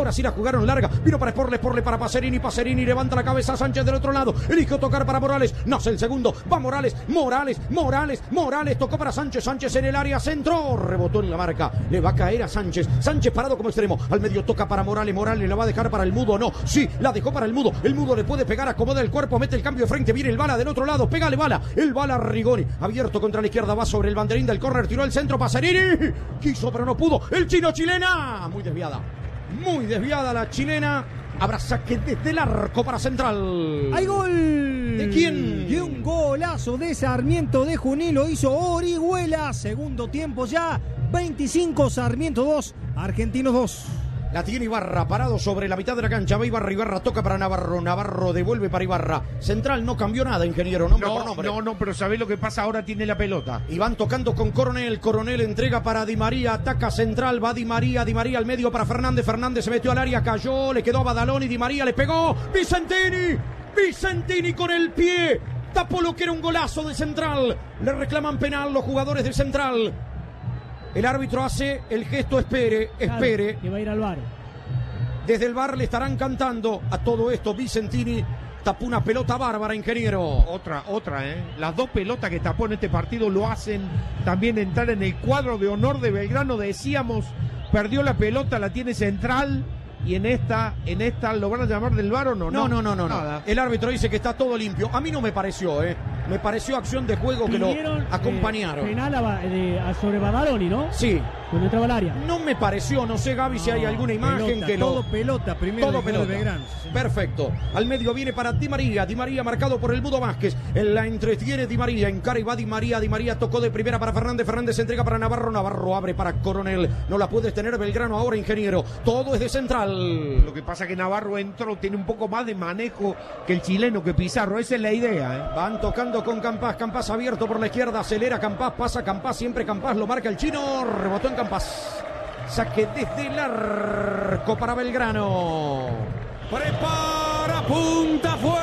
Ahora sí la jugaron larga. Vino para Sporle para Pacerini. Pacerini levanta la cabeza. Sánchez del otro lado. Eligió tocar para Morales. Nace el segundo. Va Morales. Morales. Tocó para Sánchez. Sánchez en el área. Centro. Rebotó en la marca. Le va a caer a Sánchez. Sánchez parado como extremo. Al medio toca para Morales. Morales la va a dejar para el Mudo. No. Sí, la dejó para el Mudo. El Mudo le puede pegar. Acomoda el cuerpo. Mete el cambio de frente. Viene el Bala del otro lado. Pégale Bala. El Bala Rigoni. Abierto contra la izquierda. Va sobre el banderín del córner. Tiró el centro. Pacerini. Quiso pero no pudo. El chino chilena. Muy desviada la chilena. Habrá saque desde el arco para Central. ¡Hay gol! ¿De quién? De un golazo de Sarmiento de Junín. Lo hizo Orihuela. Segundo tiempo ya. 25, Sarmiento 2, Argentinos 2. La tiene Ibarra, parado sobre la mitad de la cancha. Va Ibarra toca para Navarro. Navarro devuelve para Ibarra. Central no cambió nada, ingeniero, nombre por nombre. No, pero ¿sabés lo que pasa? Ahora tiene la pelota. Y van tocando con Coronel. Coronel entrega para Di María. Ataca Central, va Di María al medio para Fernández. Fernández se metió al área, cayó, le quedó a Badaloni. Di María le pegó. Vicentini con el pie. Tapó lo que era un golazo de Central. Le reclaman penal los jugadores de Central. El árbitro hace el gesto, espere. Que va a ir al VAR. Desde el VAR le estarán cantando a todo esto. Vicentini tapó una pelota bárbara, ingeniero. Otra, Las dos pelotas que tapó en este partido lo hacen también entrar en el cuadro de honor de Belgrano. Decíamos, perdió la pelota, la tiene Central. Y en esta ¿lo van a llamar del VAR o no? No. El árbitro dice que está todo limpio. A mí no me pareció, Me pareció acción de juego que lo acompañaron. Penal sobre Badaloni, ¿no? Sí. Cuando entraba al área. No me pareció, no sé, Gaby, si hay alguna imagen que lo... Todo pelota, primero. Todo pelota. Belgrano. Perfecto. Al medio viene para Di María. Di María marcado por el Mudo Vázquez. La entretiene Di María. Encara y va Di María. Di María tocó de primera para Fernández. Fernández entrega para Navarro. Navarro abre para Coronel. No la puedes tener Belgrano ahora, ingeniero. Todo es de Central. Lo que pasa es que Navarro entró, tiene un poco más de manejo que el chileno, que Pizarro. Esa es la idea, Van tocando con Campas. Campas abierto por la izquierda. Acelera Campas. Pasa Campas. Siempre Campas. Lo marca el chino. Rebotó en Campas. Saque desde el arco para Belgrano. Prepara, punta, fue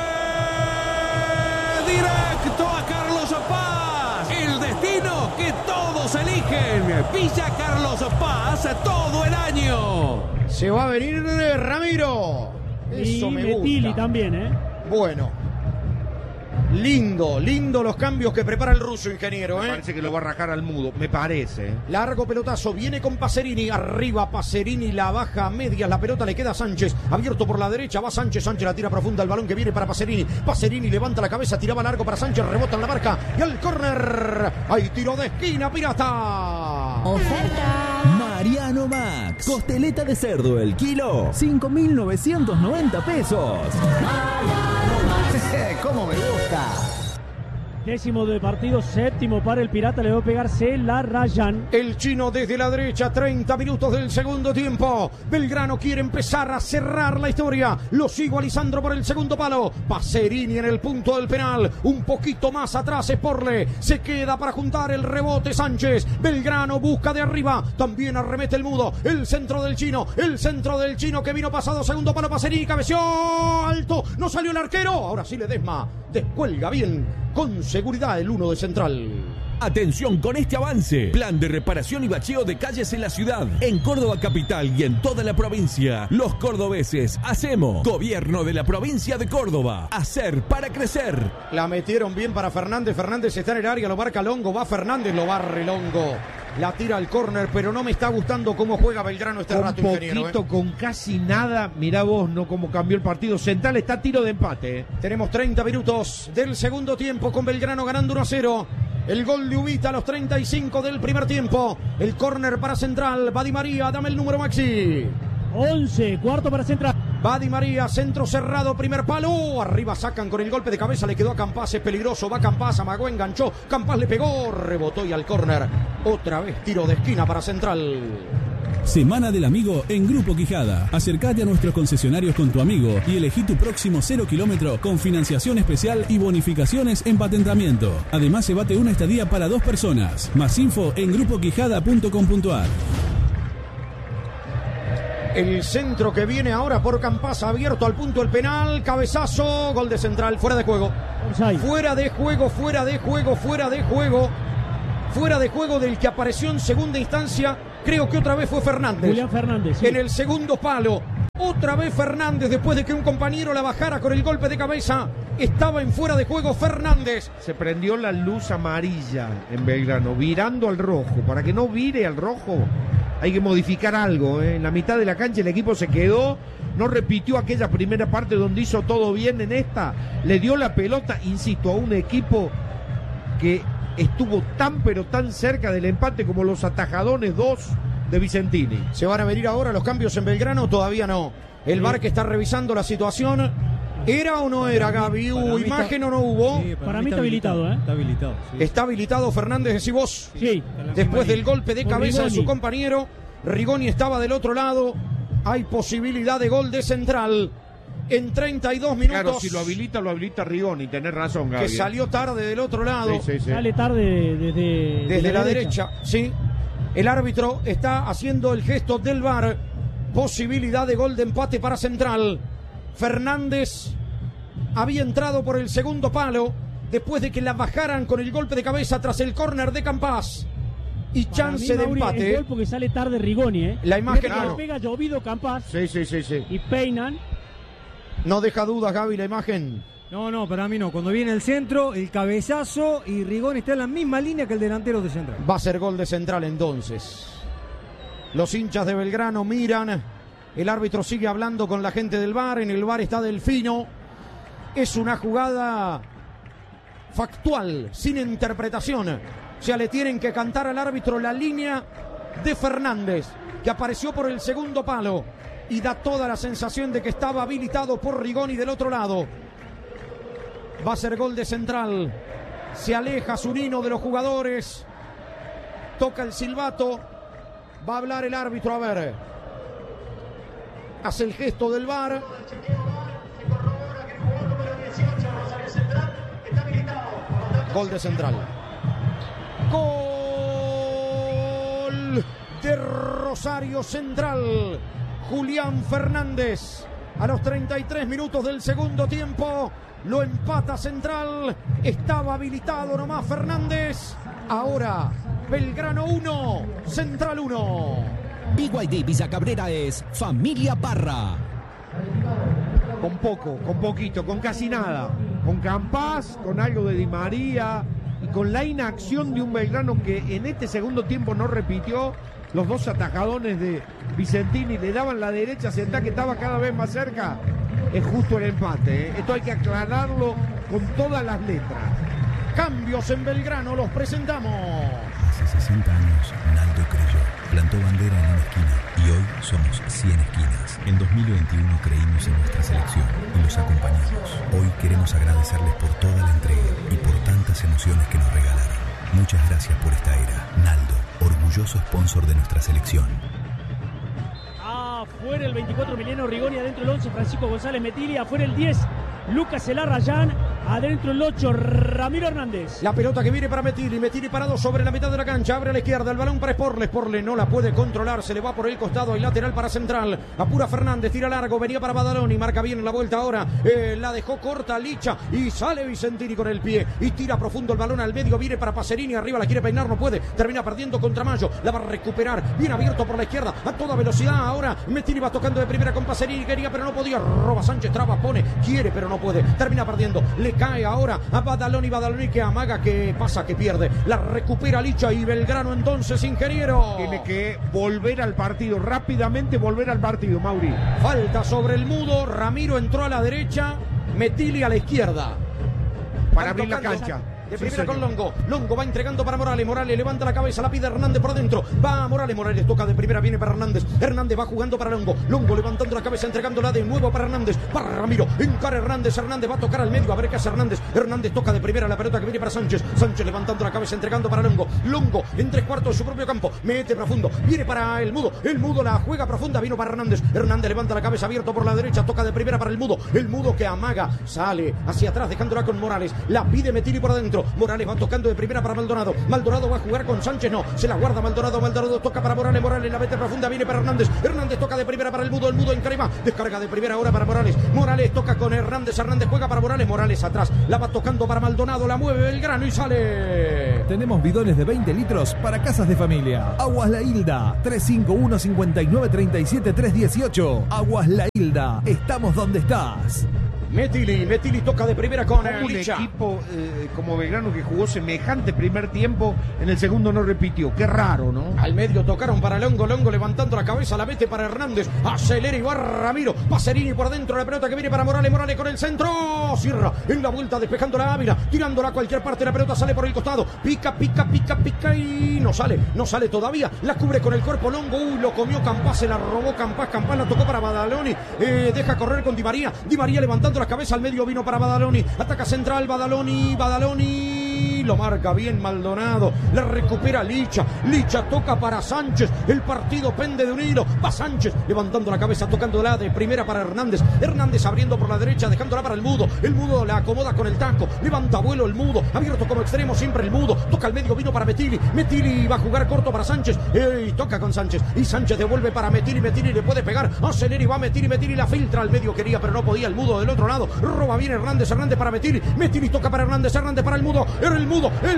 directo a Carlos Paz. El destino que todos eligen. Villa Carlos Paz todo el año. Se va a venir Ramiro. Eso me gusta. Tili también, Bueno. Lindo los cambios que prepara el ruso, ingeniero. Me parece que lo va a rajar al Mudo, me parece. Largo pelotazo, viene con Pacerini, arriba Pacerini, la baja a medias, la pelota le queda a Sánchez, abierto por la derecha, va Sánchez la tira profunda, el balón que viene para Pacerini. Pacerini levanta la cabeza, tiraba largo para Sánchez, rebota en la marca y al córner. Hay tiro de esquina, Pirata. Oferta Mariano Max, costeleta de cerdo el kilo, 5.990 pesos. ¿Cómo me gusta? 10º de partido, 7º para el Pirata, le va a pegarse la Rayan. El chino desde la derecha, 30 minutos del segundo tiempo. Belgrano quiere empezar a cerrar la historia. Lo sigo a Lisandro por el segundo palo. Pacerini en el punto del penal. Un poquito más atrás Sporle. Se queda para juntar el rebote Sánchez. Belgrano busca de arriba. También arremete el Mudo. El centro del chino. Que vino pasado. Segundo palo Pacerini. Cabeció alto. No salió el arquero. Ahora sí Ledesma descuelga bien. Con seguridad el 1 de Central. Atención con este avance. Plan de reparación y bacheo de calles en la ciudad, en Córdoba capital y en toda la provincia. Los cordobeses hacemos. Gobierno de la provincia de Córdoba. Hacer para crecer. La metieron bien para Fernández. Fernández está en el área, lo marca Longo. Va Fernández, lo barre Longo. La tira al córner, pero no me está gustando cómo juega Belgrano este rato, ingeniero. Poquito, con casi nada. Mirá vos, no cómo cambió el partido. Central está a tiro de empate. Tenemos 30 minutos del segundo tiempo con Belgrano ganando 1-0. El gol de Ubita a los 35 del primer tiempo. El córner para Central. Va Di María, dame el número, Maxi. 11, cuarto para Central. Va Di María, centro cerrado, primer palo. Arriba sacan con el golpe de cabeza, le quedó a Campas, es peligroso. Va Campas, amagó, enganchó. Campas le pegó, rebotó y al córner. Otra vez tiro de esquina para Central. Semana del Amigo en Grupo Quijada. Acércate a nuestros concesionarios con tu amigo y elegí tu próximo 0 kilómetro con financiación especial y bonificaciones en patentamiento. Además, llévate una estadía para 2 personas. Más info en grupoquijada.com.ar. El centro que viene ahora por Campas, abierto al punto del penal, cabezazo, gol de Central, fuera de juego. Fuera de juego del que apareció en segunda instancia Creo que otra vez fue Fernández. Julián Fernández, sí. En el segundo palo. Otra vez Fernández, después de que un compañero la bajara con el golpe de cabeza. Estaba en fuera de juego Fernández. Se prendió la luz amarilla en Belgrano, virando al rojo. Para que no vire al rojo, hay que modificar algo. En la mitad de la cancha el equipo se quedó, no repitió aquella primera parte donde hizo todo bien. En esta le dio la pelota, insisto, a un equipo que estuvo tan pero tan cerca del empate como los Atajadones 2 de Vicentini. ¿Se van a venir ahora los cambios en Belgrano? Todavía no. El VAR que está revisando la situación. ¿Era o no era, Gaby? ¿Hubo imagen o no hubo? Sí, para mí está habilitado, ¿eh? Está habilitado. Sí. Está habilitado Fernández, decís vos. Sí. Después del golpe de Con cabeza de Rigoni. su compañero. Rigoni estaba del otro lado. Hay posibilidad de gol de Central en 32 minutos. Claro, si lo habilita Rigoni, tenés razón, Gaby. Que salió tarde del otro lado. Sí. Sale tarde desde La derecha, sí. El árbitro está haciendo el gesto del VAR. Posibilidad de gol de empate para Central. Fernández había entrado por el segundo palo después de que la bajaran con el golpe de cabeza tras el córner de Campás. Y Para chance mí, de Mauri, empate. Es gol porque sale tarde Rigoni, ¿eh? La imagen, Fíjate que claro. le pega llovido Campás Sí. y peinan. No deja dudas, Gaby, la imagen. No, para mí no. Cuando viene el centro, el cabezazo y Rigoni está en la misma línea que el delantero de Central. Va a ser gol de Central entonces. Los hinchas de Belgrano miran. El árbitro sigue hablando con la gente del VAR. En el VAR está Delfino. Es una jugada factual, sin interpretación. O sea, le tienen que cantar al árbitro la línea de Fernández, que apareció por el segundo palo y da toda la sensación de que estaba habilitado por Rigoni del otro lado. Va a ser gol de Central. Se aleja Zunino de los jugadores. Toca el silbato. Va a hablar el árbitro, a ver. Hace el gesto del VAR. Gol de Central. Gol de Rosario Central. Julián Fernández. A los 33 minutos del segundo tiempo. Lo empata Central. Estaba habilitado nomás Fernández. Ahora Belgrano 1, Central 1. BYD Villa Cabrera es Familia Parra. Con poco, con poquito, con casi nada. Con Campás, con algo de Di María y con la inacción de un Belgrano que en este segundo tiempo no repitió. Los dos atajadones de Vicentini le daban la derecha, Central que estaba cada vez más cerca. Es justo el empate, ¿eh? Esto hay que aclararlo con todas las letras. Cambios en Belgrano, los presentamos. Hace 60 años, Naldo creyó, plantó bandera en una esquina y hoy somos 100 esquinas. En 2021 creímos en nuestra selección y los acompañamos. Hoy queremos agradecerles por toda la entrega y por tantas emociones que nos regalaron. Muchas gracias por esta era. Naldo, orgulloso sponsor de nuestra selección. Afuera el 24 Emiliano Rigoni, adentro el 11 Francisco González Metili, afuera el 10 Lucas Elarrayán, adentro el 8 Ramiro Hernández. La pelota que viene para Metili, Metili parado sobre la mitad de la cancha, abre a la izquierda, el balón para Sporle, Sporle no la puede controlar, se le va por el costado, hay lateral para Central, apura Fernández, tira largo, venía para Badaloni, marca bien la vuelta ahora, la dejó corta Licha y sale Vicentini con el pie y tira profundo el balón al medio, viene para Pacerini, arriba la quiere peinar, no puede, termina perdiendo contra Mayo, la va a recuperar, bien abierto por la izquierda, a toda velocidad ahora, Metili va tocando de primera con Pacerini, quería pero no podía, roba Sánchez, traba, pone, quiere pero no puede, termina perdiendo, le cae ahora a Badaloni que amaga, que pasa, que pierde, la recupera Licha y Belgrano entonces, ingeniero. Tiene que volver al partido, rápidamente volver al partido, Mauri. Falta sobre el mudo, Ramiro entró a la derecha, Metili a la izquierda. Para abrir la cancha. De primera con Longo. Longo va entregando para Morales. Morales levanta la cabeza, la pide Hernández por adentro. Va Morales. Morales toca de primera, viene para Hernández. Hernández va jugando para Longo. Longo levantando la cabeza, entregándola de nuevo para Hernández. Para Ramiro. Encara Hernández. Hernández va a tocar al medio. A ver qué hace Hernández. Hernández toca de primera la pelota que viene para Sánchez. Sánchez levantando la cabeza, entregando para Longo. Longo en 3/4 de su propio campo. Mete profundo. Viene para el mudo. El mudo la juega profunda. Vino para Hernández. Hernández levanta la cabeza, abierto por la derecha. Toca de primera para el mudo. El mudo que amaga. Sale hacia atrás, dejándola con Morales. La pide Metili por adentro. centro. Morales va tocando de primera para Maldonado. Maldonado va a jugar con Sánchez, no. Se la guarda Maldonado. Maldonado toca para Morales. Morales la mete profunda, viene para Hernández. Hernández toca de primera para el Mudo en crema. Descarga de primera ahora para Morales. Morales toca con Hernández. Hernández juega para Morales. Morales atrás. La va tocando para Maldonado. La mueve Belgrano y sale. Tenemos bidones de 20 litros para casas de familia. Aguas La Hilda. 351-5937-318. Aguas La Hilda. Estamos donde estás. Metili toca de primera con un Licha. equipo como Belgrano que jugó semejante primer tiempo, en el segundo no repitió. Qué raro, ¿no? Al medio tocaron para Longo. Longo levantando la cabeza, la mete para Hernández. Acelera y va Ramiro. Pacerini por dentro, la pelota que viene para Morales. Morales con el centro. Cierra en la vuelta, despejando la Ávila. Tirándola a cualquier parte. La pelota sale por el costado. Pica y no sale todavía. La cubre con el cuerpo Longo. Lo comió Campas, se la robó Campas. Campas la tocó para Badaloni. Deja correr con Di María. Di María levantando la cabeza, al medio vino para Badaloni, ataca central Badaloni, lo marca bien Maldonado, la recupera Licha toca para Sánchez, el partido pende de un hilo, va Sánchez levantando la cabeza, tocándola de primera para Hernández abriendo por la derecha, dejándola para el Mudo la acomoda con el taco, levanta vuelo el Mudo, abierto como extremo siempre el Mudo, toca al medio, vino para Metili va a jugar corto para Sánchez, y toca con Sánchez, y Sánchez devuelve para Metili le puede pegar, acelera y va Metili la filtra al medio, quería pero no podía el Mudo del otro lado, roba bien Hernández para Metili toca para Hernández para el Mudo, era el Mudo, no le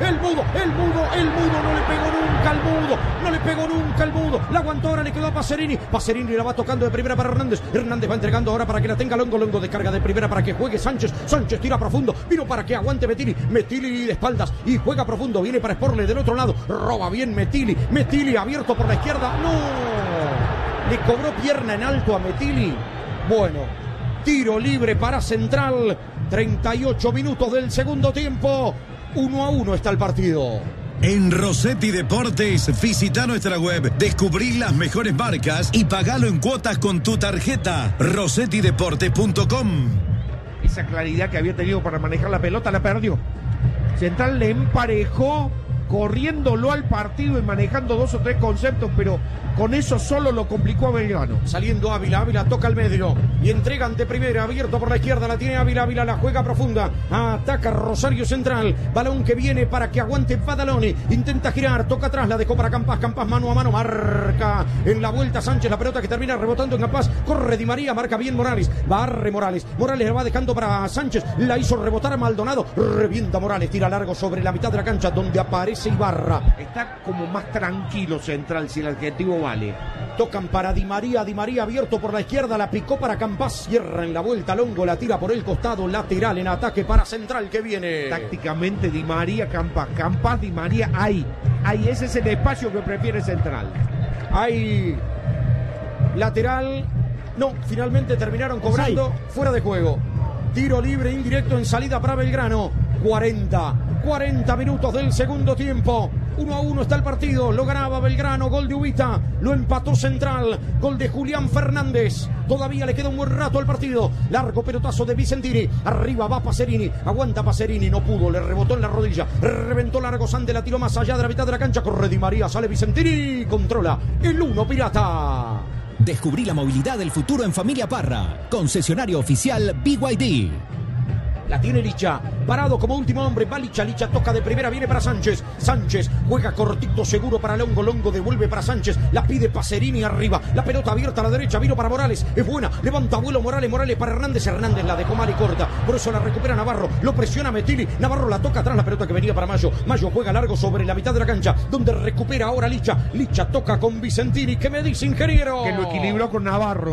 pegó nunca al Mudo, la aguantó, ahora le quedó a Pacerini la va tocando de primera para Hernández va entregando ahora para que la tenga Longo descarga de primera para que juegue Sánchez tira profundo, vino para que aguante Metili de espaldas y juega profundo, viene para Sporle del otro lado, roba bien Metili abierto por la izquierda, no, le cobró pierna en alto a Metili, bueno, tiro libre para Central, 38 minutos del segundo tiempo, 1-1 está el partido. En Rossetti Deportes, visita nuestra web, descubrí las mejores marcas y pagalo en cuotas con tu tarjeta. rossettideportes.com. Esa claridad que había tenido para manejar la pelota la perdió. Central le emparejó, corriéndolo al partido y manejando 2 o 3 conceptos, pero con eso solo lo complicó a Belgrano. Saliendo Ávila toca al medio y entregan de primera, abierto por la izquierda, la tiene Ávila la juega profunda, ataca Rosario Central, balón que viene para que aguante Badaloni, intenta girar, toca atrás, la dejó para Campas mano a mano, marca en la vuelta Sánchez, la pelota que termina rebotando en Campas, corre Di María, marca bien Morales, barre Morales la va dejando para Sánchez, la hizo rebotar a Maldonado, revienta Morales, tira largo sobre la mitad de la cancha donde aparece Ibarra. Está como más tranquilo Central, si el adjetivo vale. Tocan para Di María abierto por la izquierda, la picó para Campas, cierra en la vuelta Longo, la tira por el costado, lateral en ataque para Central que viene. Tácticamente Di María, Campas, Di María, ahí, ese es el espacio que prefiere Central. Hay lateral, no, finalmente terminaron cobrando fuera de juego. Tiro libre indirecto en salida para Belgrano. 40 minutos del segundo tiempo. 1-1 está el partido, lo ganaba Belgrano, gol de Ubita, lo empató Central, gol de Julián Fernández, todavía le queda un buen rato al partido, largo pelotazo de Vicentini, arriba va Pacerini, aguanta Pacerini, no pudo, le rebotó en la rodilla, reventó largo Sande, la tiró más allá de la mitad de la cancha, corre Di María, sale Vicentini, controla el 1 Pirata. Descubrí la movilidad del futuro en Familia Parra, concesionario oficial BYD. La tiene Licha, parado como último hombre, va Licha toca de primera, viene para Sánchez juega cortito, seguro para Longo devuelve para Sánchez, la pide Pacerini arriba, la pelota abierta a la derecha, vino para Morales, es buena, levanta vuelo Morales para Hernández la dejó mal y corta, por eso la recupera Navarro, lo presiona Metili, Navarro la toca atrás, la pelota que venía para Mayo juega largo sobre la mitad de la cancha, donde recupera ahora Licha toca con Vicentini, ¿qué me dice ingeniero? Que lo equilibró con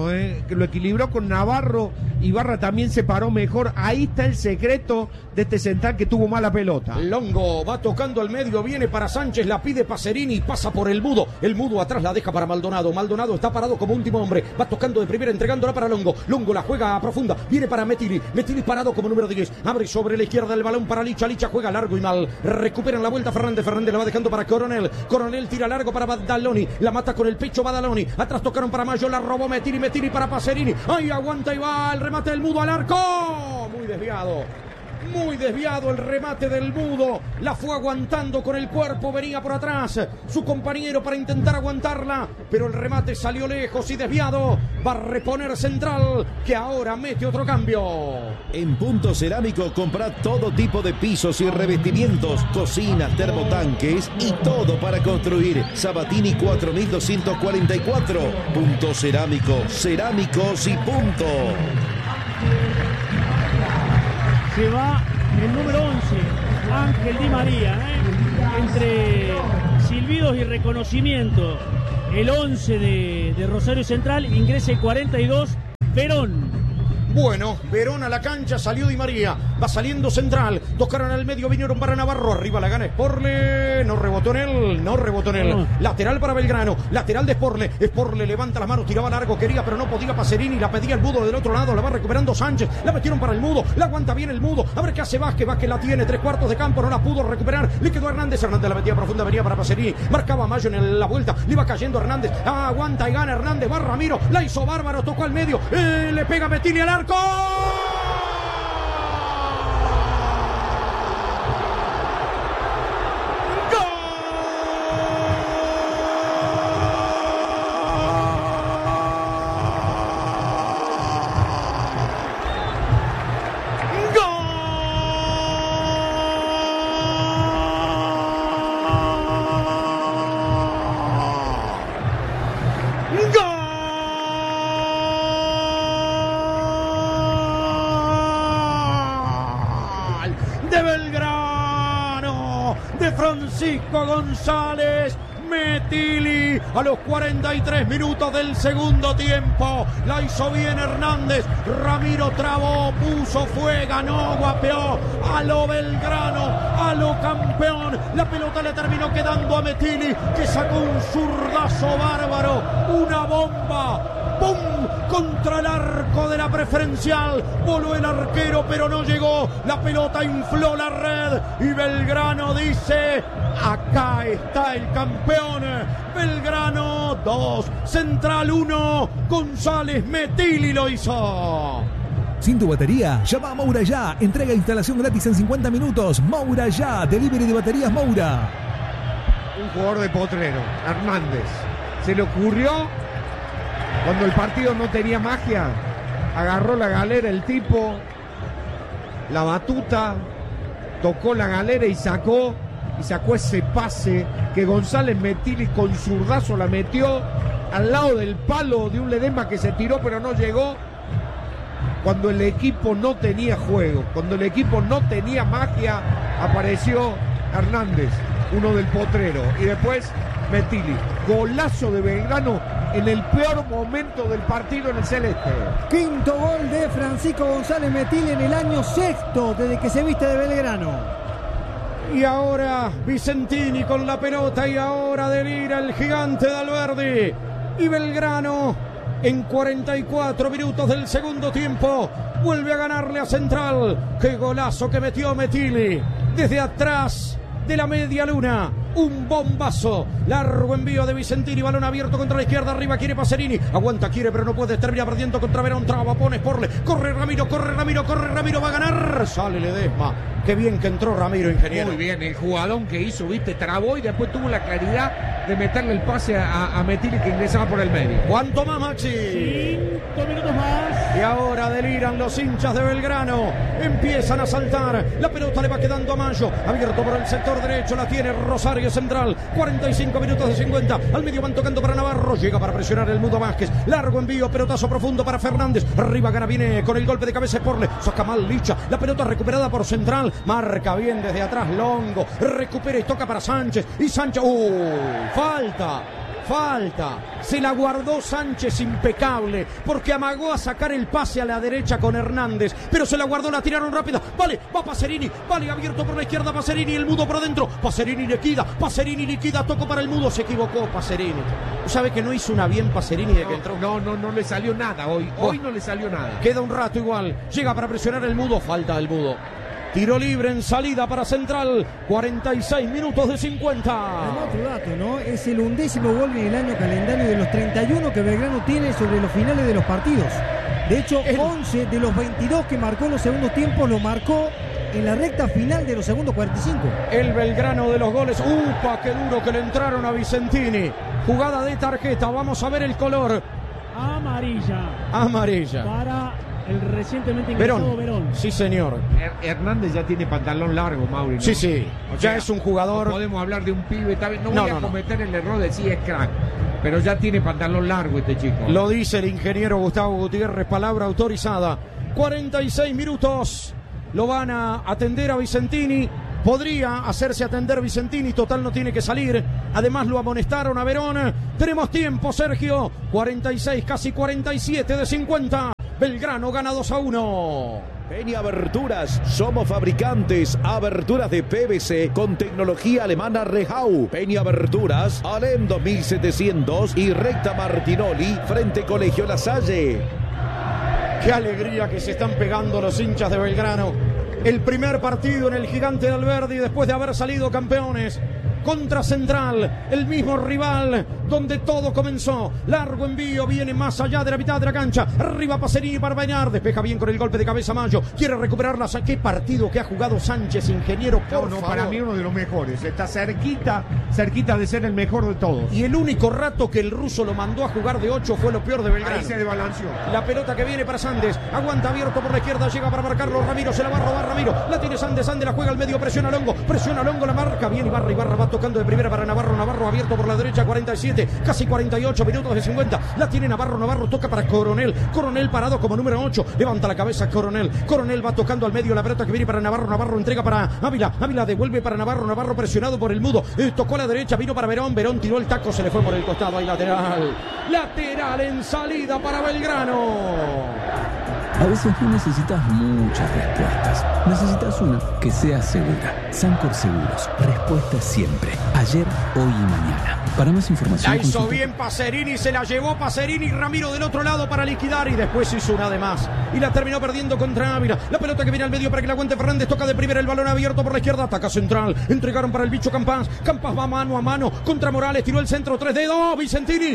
Navarro, Ibarra también se paró mejor, ahí está el secreto de este Central que tuvo mala pelota. Longo va tocando al medio, viene para Sánchez, la pide Pacerini y pasa por el Mudo atrás la deja para Maldonado está parado como último hombre, va tocando de primera, entregándola para Longo la juega a profunda, viene para Metili parado como número 10, abre sobre la izquierda el balón para Licha juega largo y mal, recuperan la vuelta Fernández la va dejando para Coronel tira largo para Badaloni, la mata con el pecho Badaloni, atrás tocaron para Mayo, la robó Metili para Pacerini, ahí aguanta y va el remate del Mudo al arco, muy desviado. Muy desviado el remate del Mudo. La fue aguantando con el cuerpo. Venía por atrás su compañero para intentar aguantarla. Pero el remate salió lejos y desviado. Va a reponer Central, que ahora mete otro cambio. En Punto Cerámico comprá todo tipo de pisos y revestimientos, cocinas, termotanques y todo para construir. Sabatini 4244. Punto Cerámico. Cerámicos y punto. Se va el número 11, Ángel Di María, entre silbidos y reconocimiento. El 11 de Rosario Central, ingresa el 42, Verón. Bueno, Verón a la cancha, salió Di María, va saliendo Central, tocaron al medio, vinieron para Navarro, arriba la gana Sporle, no rebotó en él, lateral para Belgrano, lateral de Sporle levanta las manos, tiraba largo, quería pero no podía Pacerini, la pedía el Mudo del otro lado, la va recuperando Sánchez, la metieron para el Mudo, la aguanta bien el Mudo, a ver qué hace Vázquez la tiene, 3/4 de campo, no la pudo recuperar, le quedó Hernández la metía profunda, venía para Pacerini, marcaba Mayo en la vuelta, le iba cayendo Hernández, aguanta y gana Hernández, va Ramiro, la hizo bárbaro, tocó al medio, le pega Mettili al arco. Francisco González Mettili a los 43 minutos del segundo tiempo. La hizo bien Hernández. Ramiro trabó, puso, fue, ganó, guapeó a lo Belgrano, a lo campeón. La pelota le terminó quedando a Mettili, que sacó un zurdazo bárbaro, una bomba. ¡Pum! Contra el arco de la preferencial. Voló el arquero, pero no llegó. La pelota infló la red. Y Belgrano dice: acá está el campeón. Belgrano 2, Central 1. González Mettili lo hizo. Sin tu batería, llama a Moura Ya. Entrega e instalación gratis en 50 minutos. Moura Ya. Delivery de baterías Moura. Un jugador de Potrero, Hernández. Se le ocurrió, cuando el partido no tenía magia, agarró la galera el tipo, la batuta, tocó la galera y sacó ese pase que González Mettili con zurdazo la metió al lado del palo de un Ledesma que se tiró pero no llegó. Cuando el equipo no tenía juego, cuando el equipo no tenía magia, apareció Hernández, uno del Potrero, y después Mettili. Golazo de Belgrano en el peor momento del partido en el celeste. Quinto gol de Francisco González Mettili en el año sexto desde que se viste de Belgrano. Y ahora Vicentini con la pelota, y ahora delira el gigante de Alberdi. Y Belgrano, en 44 minutos del segundo tiempo, vuelve a ganarle a Central. ¡Qué golazo que metió Mettili! Desde atrás de la media luna, un bombazo, largo envío de Vicentini, balón abierto contra la izquierda, arriba quiere Pacerini, aguanta, quiere pero no puede, termina perdiendo contra Verón, traba, pone Sporle, corre Ramiro, va a ganar, sale Ledesma. Qué bien que entró Ramiro, ingeniero. Muy bien, el jugadón que hizo, viste, trabó y después tuvo la claridad de meterle el pase a Mettili, que ingresaba por el medio. ¿Cuánto más, Maxi? 5 minutos más. Y ahora deliran los hinchas de Belgrano, empiezan a saltar, la pelota le va quedando a Mayo, abierto por el sector derecho, la tiene Rosario Central, 45 minutos de 50, al medio van tocando para Navarro, llega para presionar el Mudo Vázquez, largo envío, pelotazo profundo para Fernández, arriba gana, viene con el golpe de cabeza Sporle, saca mal Licha, la pelota recuperada por Central, marca bien desde atrás Longo, recupera y toca para Sánchez, y Sánchez, falta, se la guardó Sánchez impecable, porque amagó a sacar el pase a la derecha con Hernández, pero se la guardó, la tiraron rápida, vale, va Pacerini, vale, abierto por la izquierda Pacerini, el Mudo por dentro, Pacerini liquida, tocó para el Mudo, se equivocó Pacerini, ¿sabe que no hizo una bien Pacerini de que entró? No le salió nada hoy no le salió nada. Queda un rato igual, llega para presionar el Mudo, falta el Mudo. Tiro libre en salida para Central, 46 minutos de 50. Otro dato, ¿no? Es el 11º gol en el año calendario de los 31 que Belgrano tiene sobre los finales de los partidos. De hecho, 11 de los 22 que marcó en los segundos tiempos lo marcó en la recta final de los segundos 45. El Belgrano de los goles. ¡Upa! ¡Qué duro que le entraron a Vicentini! Jugada de tarjeta. Vamos a ver el color. Amarilla. Para el recientemente ingresado Verón. Sí, señor. Hernández ya tiene pantalón largo, Mauri, ¿no? Sí. Ya es un jugador. No podemos hablar de un pibe. No voy a cometer el error de decir es crack. Pero ya tiene pantalón largo este chico. Lo dice el ingeniero Gustavo Gutiérrez, palabra autorizada. 46 minutos. Lo van a atender a Vicentini. Podría hacerse atender Vicentini, total no tiene que salir. Además lo amonestaron a Verón. Tenemos tiempo, Sergio. 46, casi 47 de 50. Belgrano gana 2-1. Peña Aberturas, somos fabricantes, aberturas de PVC con tecnología alemana Rehau. Peña Aberturas, Alem 2700 y recta Martinoli, frente Colegio La Salle. Qué alegría que se están pegando los hinchas de Belgrano. El primer partido en el Gigante de Alberdi después de haber salido campeones. Contra Central, el mismo rival donde todo comenzó. Largo envío, viene más allá de la mitad de la cancha. Arriba Pacerini para Bañar, despeja bien con el golpe de cabeza Mayo. Quiere recuperarla. Qué partido que ha jugado Sánchez, ingeniero, por favor. Para mí uno de los mejores. Está cerquita de ser el mejor de todos. Y el único rato que el ruso lo mandó a jugar de 8 fue lo peor de Belgrano. Ahí se desbalanceó. La pelota que viene para Sandes. Aguanta abierto por la izquierda, llega para marcarlo Ramiro. Se la va a robar Ramiro. La tiene Sandes, Sandes la juega al medio, presiona Longo, la marca bien Ibarra va tocando de primera para Navarro abierto por la derecha, 47, casi 48 minutos de 50, la tiene Navarro toca para Coronel parado como número 8, levanta la cabeza Coronel va tocando al medio, la pelota que viene para Navarro entrega para Ávila devuelve para Navarro presionado por el Mudo, tocó a la derecha, vino para Verón tiró el taco, se le fue por el costado, hay lateral en salida para Belgrano. A veces no necesitas muchas respuestas, necesitas una que sea segura. Sancor Seguros, respuesta siempre, ayer, hoy y mañana. Para más información, la hizo bien Pacerini, se la llevó Pacerini, Ramiro del otro lado para liquidar y después hizo una de más y la terminó perdiendo contra Ávila. La pelota que viene al medio para que la aguante Fernández, toca de primera, el balón abierto por la izquierda, ataca Central, entregaron para el bicho Campas va mano a mano contra Morales, tiró el centro, 3 dedos, Vicentini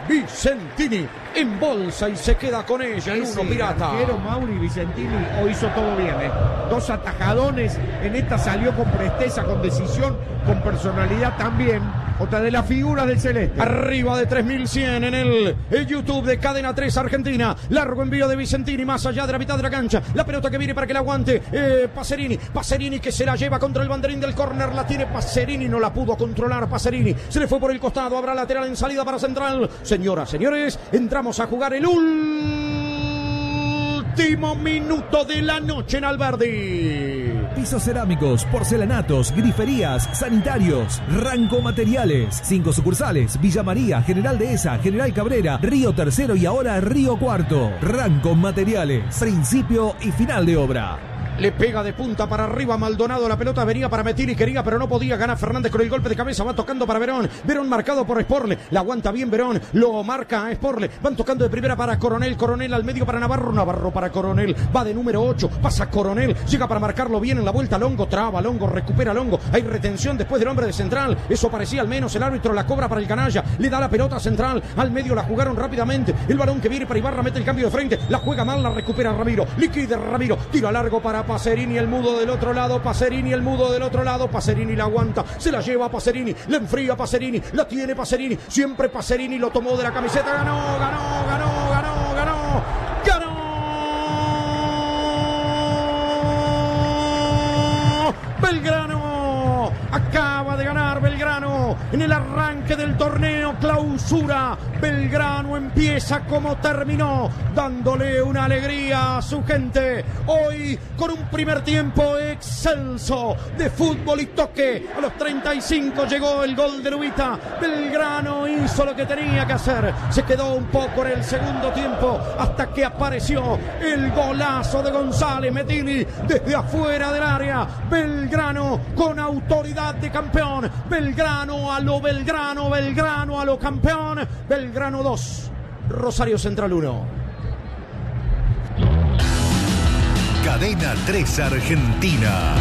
en bolsa y se queda con ella en uno pirata. Pero Mauri Vicentini hoy hizo todo bien, Dos atajadones, en esta salió con presteza, con decisión, con personalidad también. Otra de las figuras del Celeste. Arriba de 3100 en el YouTube de Cadena 3 Argentina. Largo envío de Vicentini más allá de la mitad de la cancha. La pelota que viene para que la aguante Pacerini que se la lleva contra el banderín del córner. La tiene Pacerini, no la pudo controlar Pacerini. Se le fue por el costado, habrá lateral en salida para Central. Señoras, señores, entramos a jugar el último minuto de la noche en Alberdi. Pisos cerámicos, porcelanatos, griferías, sanitarios, Ranco Materiales. 5 sucursales: Villa María, General Dehesa, General Cabrera, Río Tercero y ahora Río Cuarto. Ranco Materiales, principio y final de obra. Le pega de punta para arriba Maldonado, la pelota venía para Metini, quería pero no podía, gana Fernández con el golpe de cabeza, va tocando para Verón marcado por Sporle, la aguanta bien Verón, lo marca a Sporle, van tocando de primera para Coronel al medio para Navarro para Coronel, va de número 8, pasa Coronel, llega para marcarlo bien en la vuelta, Longo, traba Longo, recupera Longo, hay retención después del hombre de Central, eso parecía al menos, el árbitro la cobra para el canalla, le da la pelota a Central, al medio la jugaron rápidamente, el balón que viene para Ibarra, mete el cambio de frente, la juega mal, la recupera Ramiro, liquide Ramiro, tiro a largo para Pacerini, el mudo del otro lado, Pacerini la aguanta, se la lleva Pacerini, la enfría Pacerini, la tiene Pacerini, siempre Pacerini lo tomó de la camiseta, ganó. Belgrano acaba de ganar Belgrano en el arranque del torneo clausura. Belgrano empieza como terminó, dándole una alegría a su gente. Hoy con un primer tiempo excelso de fútbol y toque. A los 35 llegó el gol de Lubita. Belgrano hizo lo que tenía que hacer. Se quedó un poco en el segundo tiempo hasta que apareció el golazo de González Metini desde afuera del área. Belgrano con autoridad de campeón. Belgrano a lo campeón. Belgrano 2, Rosario Central 1. Cadena 3 Argentina.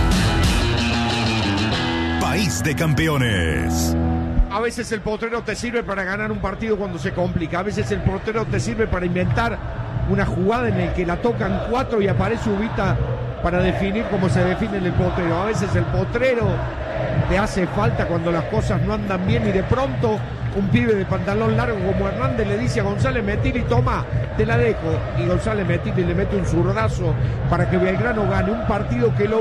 País de campeones. A veces el potrero te sirve para ganar un partido cuando se complica. A veces el potrero te sirve para inventar una jugada en la que la tocan 4 y aparece Ubita para definir cómo se define el potrero. A veces el potrero te hace falta cuando las cosas no andan bien y de pronto un pibe de pantalón largo como Hernández le dice a González Metilli, toma, te la dejo. Y González Metilli le mete un zurdazo para que Belgrano gane un partido que lo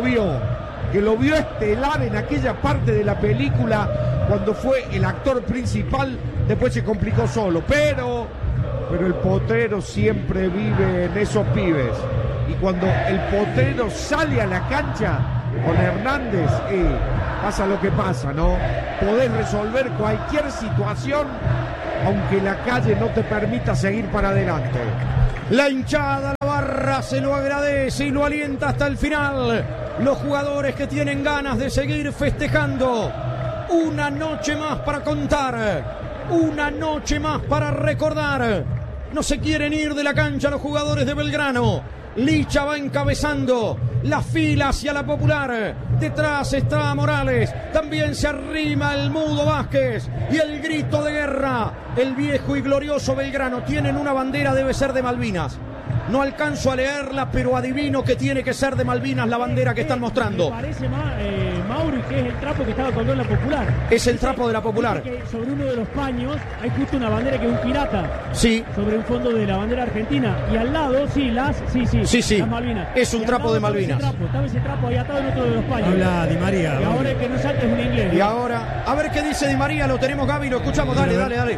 vio estelar en aquella parte de la película cuando fue el actor principal, después se complicó solo, pero el potrero siempre vive en esos pibes, y cuando el potrero sale a la cancha con Hernández, pasa lo que pasa, ¿no? Podés resolver cualquier situación aunque la calle no te permita seguir para adelante. La hinchada, la barra se lo agradece y lo alienta hasta el final. Los jugadores que tienen ganas de seguir festejando. Una noche más para contar. Una noche más para recordar. No se quieren ir de la cancha los jugadores de Belgrano. Licha va encabezando la fila hacia la Popular. Detrás está Morales. También se arrima el Mudo Vázquez. Y el grito de guerra. El viejo y glorioso Belgrano. Tienen una bandera, debe ser de Malvinas. No alcanzo a leerla, pero adivino que tiene que ser de Malvinas la bandera que están mostrando. Me parece, Mauri, que es el trapo que estaba colgando en la Popular. Es el trapo de la Popular. Que sobre uno de los paños hay justo una bandera que es un pirata. Sí. Sobre un fondo de la bandera argentina. Y al lado, sí, las Malvinas. Es un trapo de Malvinas. Estaba ese trapo ahí atado en otro de los paños. Habla Di María. Y ahora el que nos salte es un inglés. Y ahora, a ver qué dice Di María. Lo tenemos, Gaby, lo escuchamos. Dale.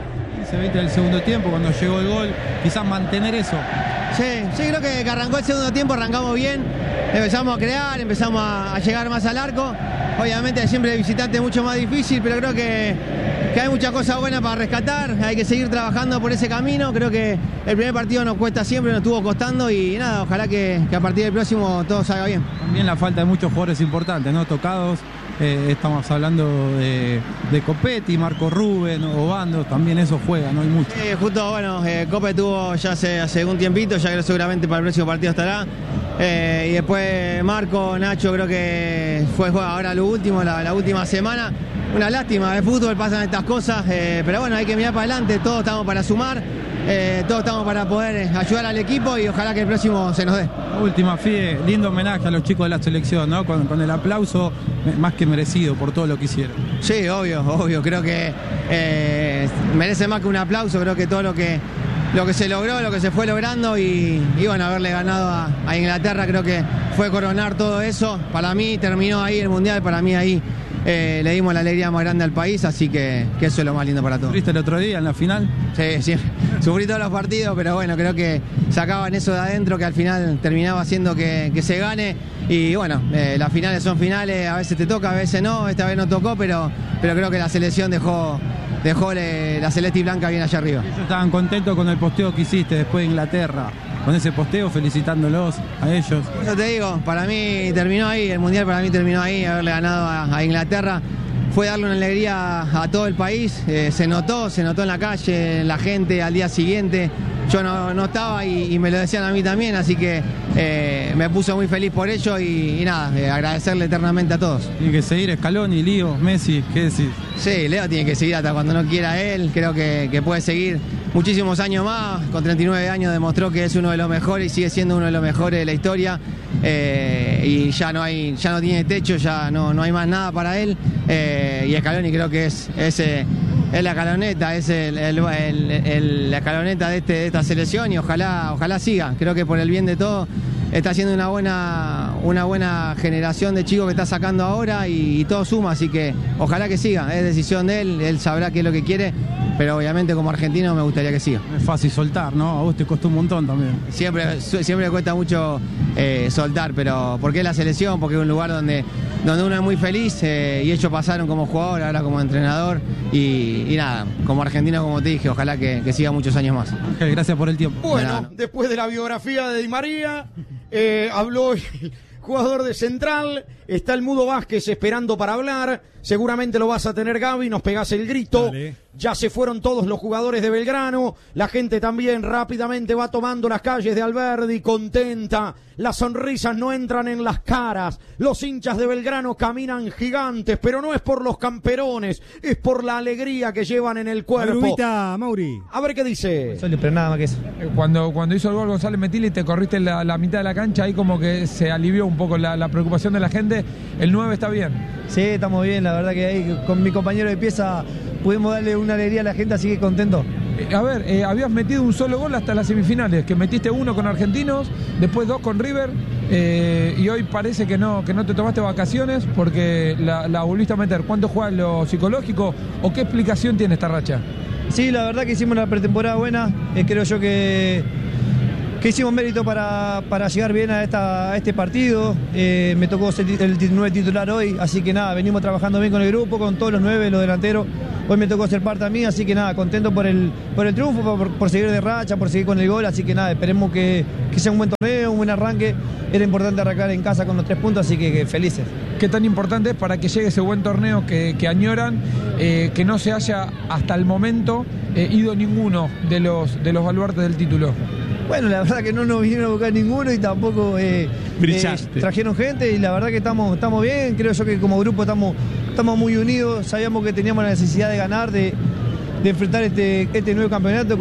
20 del segundo tiempo, cuando llegó el gol, quizás mantener eso. Sí, creo que arrancó el segundo tiempo, arrancamos bien, empezamos a crear, empezamos a llegar más al arco. Obviamente siempre el visitante es mucho más difícil, pero creo que hay muchas cosas buenas para rescatar, hay que seguir trabajando por ese camino. Creo que el primer partido nos cuesta siempre, nos estuvo costando y nada, ojalá que a partir del próximo todo salga bien. También la falta de muchos jugadores importantes, ¿no? Tocados. Estamos hablando de Copetti, Marco Rubén, Obando, también eso juega, no hay mucho. Justo, bueno, Cope tuvo ya hace un tiempito, ya creo seguramente para el próximo partido estará. Y después Marco, Nacho, creo que fue ahora lo último, la última semana. Una lástima, de fútbol pasan estas cosas, pero bueno, hay que mirar para adelante, todos estamos para sumar. Todos estamos para poder ayudar al equipo y ojalá que el próximo se nos dé. Última, Fide, lindo homenaje a los chicos de la selección, ¿no? Con el aplauso más que merecido por todo lo que hicieron. Sí, obvio, creo que merece más que un aplauso, creo que todo lo que se logró, lo que se fue logrando y bueno, haberle ganado a Inglaterra creo que fue coronar todo eso. Para mí terminó ahí el Mundial, para mí ahí le dimos la alegría más grande al país, así que eso es lo más lindo para todos. ¿Sufriste el otro día en la final? Sí, sufrí todos los partidos, pero bueno, creo que sacaban eso de adentro que al final terminaba haciendo que se gane. Y bueno, las finales son finales, a veces te toca, a veces no, esta vez no tocó, pero creo que la selección dejó la celeste y blanca bien allá arriba. Ellos estaban contentos con el posteo que hiciste después de Inglaterra, con ese posteo, felicitándolos a ellos. Eso te digo, para mí terminó ahí, el Mundial para mí terminó ahí, haberle ganado a Inglaterra. Fue darle una alegría a todo el país, se notó en la calle, en la gente al día siguiente. Yo no estaba y me lo decían a mí también, así que me puso muy feliz por ello y nada, agradecerle eternamente a todos. Tiene que seguir Scaloni, Lío, Messi, ¿qué decís? Sí, Leo tiene que seguir hasta cuando no quiera él, creo que puede seguir muchísimos años más, con 39 años demostró que es uno de los mejores y sigue siendo uno de los mejores de la historia. Y ya no tiene techo, ya no hay más nada para él. Y Scaloni creo que es la escaloneta, es la escaloneta de esta selección y ojalá siga. Creo que por el bien de todos está haciendo una buena generación de chicos que está sacando ahora y todo suma, así que ojalá que siga. Es decisión de él sabrá qué es lo que quiere, pero obviamente como argentino me gustaría que siga. Es fácil soltar, ¿no? A vos te costó un montón también. Siempre cuesta mucho soltar, pero porque es la selección, porque es un lugar donde uno es muy feliz y ellos pasaron como jugador, ahora como entrenador y nada, como argentino, como te dije, ojalá que siga muchos años más. Ángel, gracias por el tiempo. Bueno, después de la biografía de Di María, habló el jugador de Central, está el Mudo Vázquez esperando para hablar, seguramente lo vas a tener, Gaby, nos pegás el grito. Dale. Ya se fueron todos los jugadores de Belgrano, la gente también rápidamente va tomando las calles de Alberdi, contenta, las sonrisas no entran en las caras, los hinchas de Belgrano caminan gigantes, pero no es por los camperones, es por la alegría que llevan en el cuerpo. Mauri. A ver qué dice. Pero nada más que eso. Cuando hizo el gol González Metilli te corriste la mitad de la cancha, ahí como que se alivió un un poco la preocupación de la gente. ¿El 9 está bien? Sí, estamos bien, la verdad que ahí con mi compañero de pieza pudimos darle una alegría a la gente, así que contento. A ver, habías metido un solo gol hasta las semifinales, que metiste 1 con Argentinos, después 2 con River, y hoy parece que no te tomaste vacaciones porque la volviste a meter. ¿Cuánto juega lo psicológico o qué explicación tiene esta racha? Sí, la verdad que hicimos una pretemporada buena, creo yo que hicimos mérito para llegar bien a este partido. Me tocó ser el 9 titular hoy, así que nada, venimos trabajando bien con el grupo, con todos los 9, los delanteros. Hoy me tocó ser parte a mí, así que nada, contento por el triunfo, por seguir de racha, por seguir con el gol, así que nada, esperemos que sea un buen torneo, un buen arranque. Era importante arrancar en casa con los 3 puntos, así que felices. ¿Qué tan importante es para que llegue ese buen torneo que añoran, que no se haya hasta el momento ido ninguno de los baluartes del título? Bueno, la verdad que no nos vinieron a buscar ninguno y tampoco trajeron gente, y la verdad que estamos bien. Creo yo que como grupo estamos muy unidos, sabíamos que teníamos la necesidad de ganar, de enfrentar este nuevo campeonato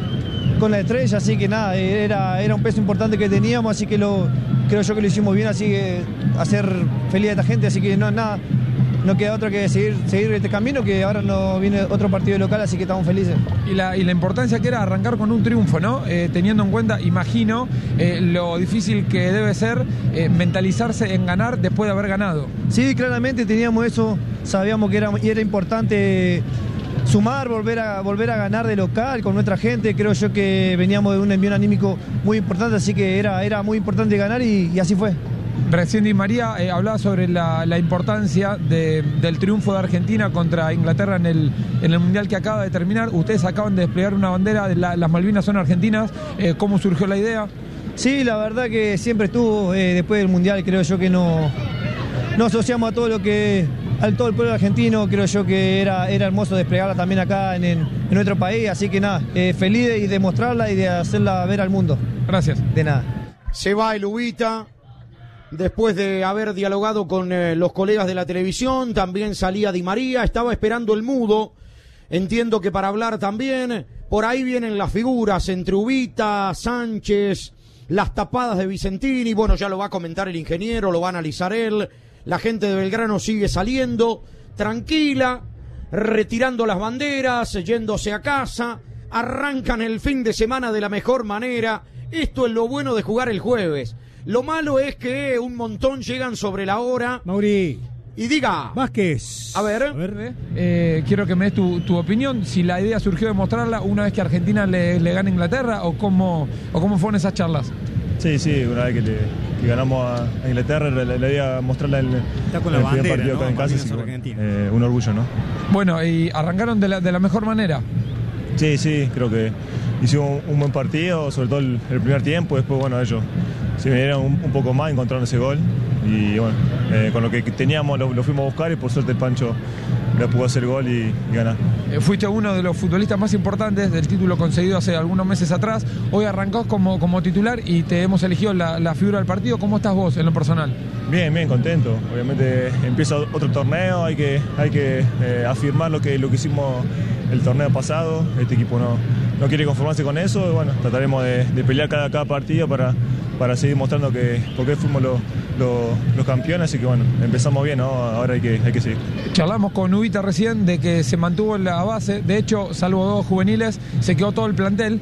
con la estrella, así que nada, era un peso importante que teníamos, así que creo yo que lo hicimos bien, así que hacer feliz a esta gente, así que no queda otra que seguir este camino, que ahora no viene otro partido local, así que estamos felices. Y la importancia que era arrancar con un triunfo, ¿no? Teniendo en cuenta, imagino, lo difícil que debe ser mentalizarse en ganar después de haber ganado. Sí, claramente teníamos eso, sabíamos que era importante sumar, volver a ganar de local con nuestra gente. Creo yo que veníamos de un envío anímico muy importante, así que era muy importante ganar y así fue. Recién Di María hablaba sobre la importancia del triunfo de Argentina contra Inglaterra en el Mundial que acaba de terminar. Ustedes acaban de desplegar una bandera, las Malvinas son argentinas. ¿Cómo surgió la idea? Sí, la verdad que siempre estuvo, después del Mundial creo yo que no asociamos a todo lo que... todo el pueblo argentino, creo yo que era hermoso desplegarla también acá en nuestro país, así que nada, feliz de demostrarla y de hacerla ver al mundo. Gracias. De nada. Se va el Ubita, después de haber dialogado con los colegas de la televisión, también salía Di María, estaba esperando el mudo, entiendo que para hablar también, por ahí vienen las figuras entre Ubita, Sánchez, las tapadas de Vicentini, bueno, ya lo va a comentar el ingeniero, lo va a analizar él. La gente de Belgrano sigue saliendo, tranquila, retirando las banderas, yéndose a casa, arrancan el fin de semana de la mejor manera. Esto es lo bueno de jugar el jueves. Lo malo es que un montón llegan sobre la hora. Mauri. Y diga. Vázquez. A ver. Quiero que me des tu opinión, si la idea surgió de mostrarla una vez que Argentina le gana a Inglaterra o cómo fueron esas charlas. Sí, una vez que ganamos a Inglaterra, la idea mostrarla en el primer partido acá en casa, así que, un orgullo, ¿no? Bueno, y arrancaron de la mejor manera. Sí, creo que hicimos un buen partido, sobre todo el primer tiempo. Después, bueno, ellos se vinieron un poco más, encontraron ese gol y bueno, con lo que teníamos lo fuimos a buscar y por suerte el Pancho le pudo hacer gol y ganar. Fuiste uno de los futbolistas más importantes del título conseguido hace algunos meses atrás. Hoy arrancás como titular y te hemos elegido la figura del partido. ¿Cómo estás vos en lo personal? Bien, contento. Obviamente empieza otro torneo, hay que afirmar lo que hicimos el torneo pasado. Este equipo no quiere conformarse con eso y bueno, trataremos de pelear cada partido para seguir mostrando por qué fuimos los campeones, así que bueno, empezamos bien, ¿no? Ahora hay que seguir. Charlamos con Ubita recién de que se mantuvo en la base, de hecho, salvo 2 juveniles, se quedó todo el plantel.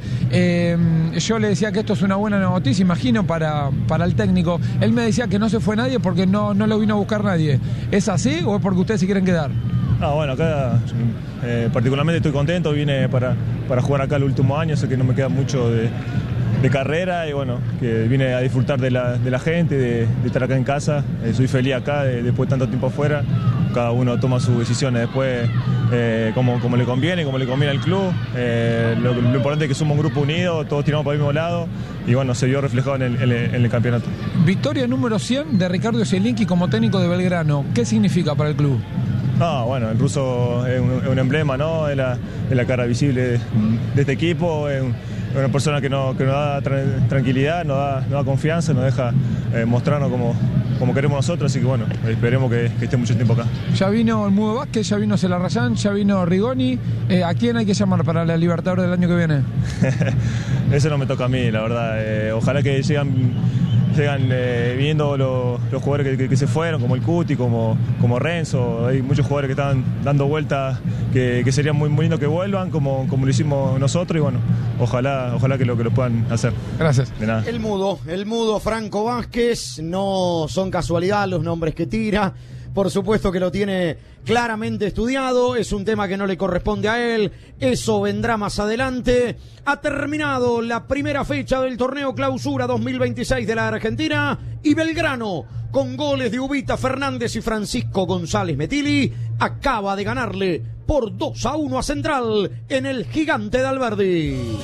Yo le decía que esto es una buena noticia, imagino, para el técnico. Él me decía que no se fue nadie porque no lo vino a buscar nadie. ¿Es así o es porque ustedes se quieren quedar? Bueno, acá particularmente estoy contento, vine para jugar acá el último año, sé que no me queda mucho de carrera y bueno, que vine a disfrutar de la gente, de estar acá en casa. Soy feliz acá después de tanto tiempo afuera. Cada uno toma sus decisiones después como le conviene, como le conviene al club. Lo importante es que somos un grupo unido, todos tiramos para el mismo lado y bueno, se vio reflejado en el campeonato. Victoria número 100 de Ricardo Zielinski como técnico de Belgrano. ¿Qué significa para el club? Bueno, el ruso es un emblema, ¿no? Es la cara visible de este equipo, es una persona que nos da tranquilidad, nos da confianza, nos deja mostrarnos como queremos nosotros, así que bueno, esperemos que esté mucho tiempo acá. Ya vino el Mudo Vázquez, ya vino Celarrayán, ya vino Rigoni. ¿A quién hay que llamar para la Libertadores del año que viene? Eso no me toca a mí, la verdad. Ojalá que llegan sigan viniendo los jugadores que se fueron, como el Cuti, como Renzo. Hay muchos jugadores que están dando vueltas que sería muy lindo que vuelvan, como lo hicimos nosotros, y bueno, ojalá que lo puedan hacer. Gracias. De nada. El mudo Franco Vázquez, no son casualidad los nombres que tira. Por supuesto que lo tiene claramente estudiado, es un tema que no le corresponde a él, eso vendrá más adelante. Ha terminado la primera fecha del torneo Clausura 2026 de la Argentina y Belgrano, con goles de Ubita Fernández y Francisco González Metilli, acaba de ganarle por 2-1 a Central en el Gigante de Alberdi.